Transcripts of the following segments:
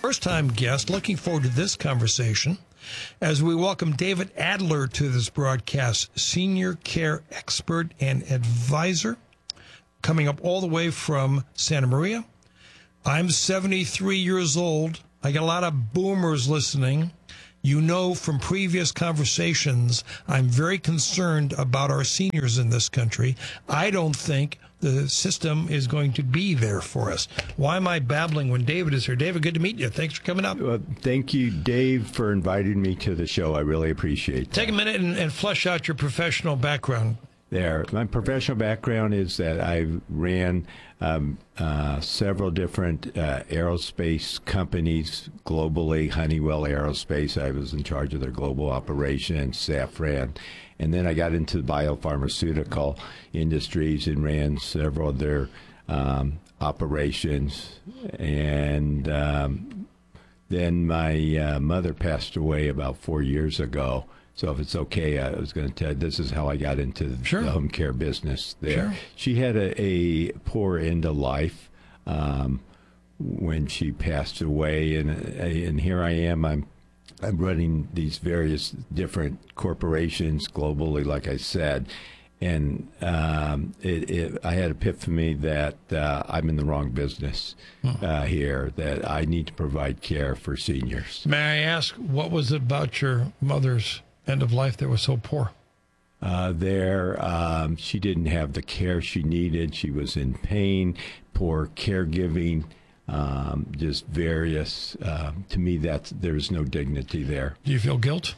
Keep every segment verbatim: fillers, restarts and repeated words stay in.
First-time guest. Looking forward to this conversation as we welcome David Adler to this broadcast, senior care expert and advisor, coming up all the way from Santa Maria. I'm seventy-three years old. I got a lot of boomers listening. You know from previous conversations, I'm very concerned about our seniors in this country. I don't think the system is going to be there for us. Why am I babbling when David is here? David, good to meet you. Thanks for coming up. Well, thank you, Dave, for inviting me to the show. I really appreciate it. Take a minute and, and flesh out your professional background. There. My professional background is that I ran um, uh, several different uh, aerospace companies globally. Honeywell Aerospace, I was in charge of their global operations, Safran. And then I got into the biopharmaceutical industries and ran several of their um, operations. And um, then my uh, mother passed away about four years ago. So if it's okay, I was going to tell you, this is how I got into Sure. the home care business there. Sure. She had a, a poor end of life um, when she passed away. And, and here I am. I'm I'm running these various different corporations globally, like I said. And um, it, it, I had epiphany that uh, I'm in the wrong business uh, here, that I need to provide care for seniors. May I ask, what was it about your mother's end of life that was so poor? Uh, there, um, she didn't have the care she needed. She was in pain, poor caregiving, um, just various. Uh, to me, that's there's no dignity there. Do you feel guilt?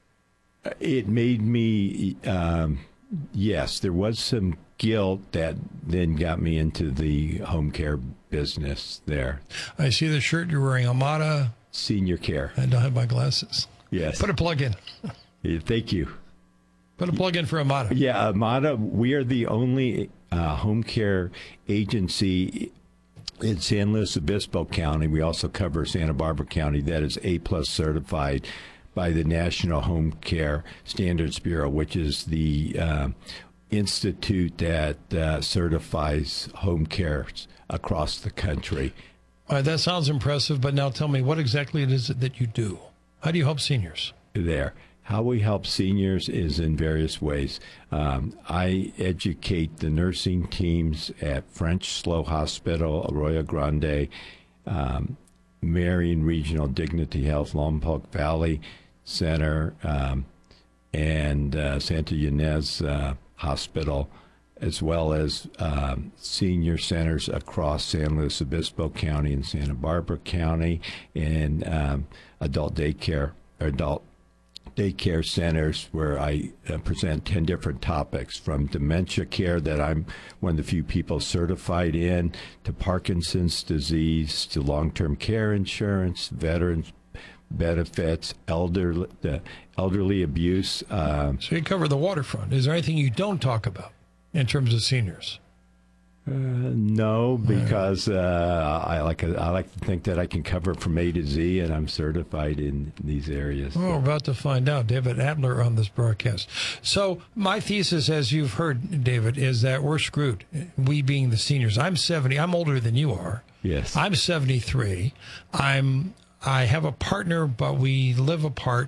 It made me, um, yes, there was some guilt that then got me into the home care business there. I see the shirt you're wearing, Amada. Senior care. I don't have my glasses. Yes. Put a plug in. Yeah, thank you. Put a plug in for Amada. Yeah, Amada, we are the only uh, home care agency in San Luis Obispo County. We also cover Santa Barbara County that is A-plus certified by the National Home Care Standards Bureau, which is the uh, institute that uh, certifies home care across the country. All right, that sounds impressive, but now tell me, what exactly it is that you do? How do you help seniors? There. How we help seniors is in various ways. Um, I educate the nursing teams at French Slough Hospital, Arroyo Grande, um, Marion Regional Dignity Health, Lompoc Valley Center, um, and uh, Santa Ynez uh, Hospital, as well as um, senior centers across San Luis Obispo County and Santa Barbara County, and um, adult daycare, or adult daycare centers where I uh, present ten different topics, from dementia care that I'm one of the few people certified in, to Parkinson's disease, to long-term care insurance, veterans benefits, elder, the elderly abuse. Uh, So you cover the waterfront. Is there anything you don't talk about in terms of seniors? Uh, no, because uh, I like I like to think that I can cover it from A to Z, and I'm certified in these areas. Well, we're about to find out. David Adler on this broadcast. So my thesis, as you've heard, David, is that we're screwed. We being the seniors. I'm seventy. I'm older than you are. Yes. I'm seventy-three. I'm. I have a partner, but we live apart.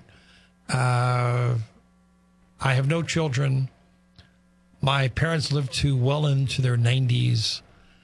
Uh, I have no children. My parents lived to well into their nineties.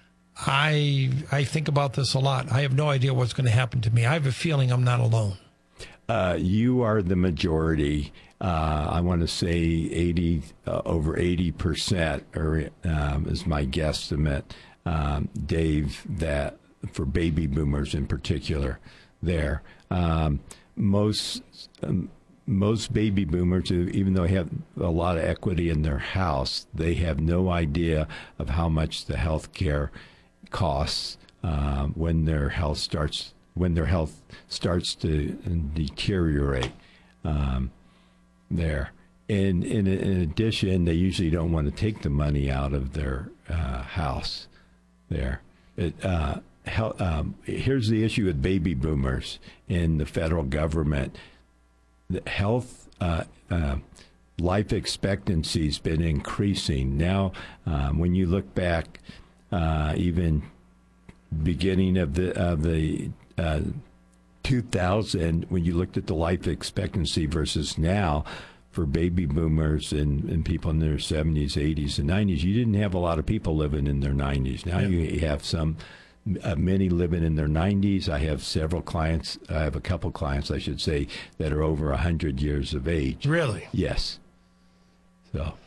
I I think about this a lot. I have no idea what's going to happen to me. I have a feeling I'm not alone. Uh, you are the majority. Uh, I want to say eighty, uh, over eighty percent, or um, is my guesstimate, um, Dave. That for baby boomers in particular, there um, most. Um, Most baby boomers, even though they have a lot of equity in their house, they have no idea of how much the health care costs um, when their health starts when their health starts to deteriorate. Um, there, and in, in addition, they usually don't want to take the money out of their uh, house. There, it, uh, hel- um, here's the issue with baby boomers in the federal government. The health uh, uh, life expectancy has been increasing. Now, um, when you look back, uh, even beginning of the of the uh, two thousand, when you looked at the life expectancy versus now, for baby boomers and, and people in their seventies, eighties, and nineties, you didn't have a lot of people living in their nineties. Now yeah. you have some, uh, many living in their nineties. I have several clients, I have a couple clients, I should say, that are over one hundred years of age. Really? Yes. So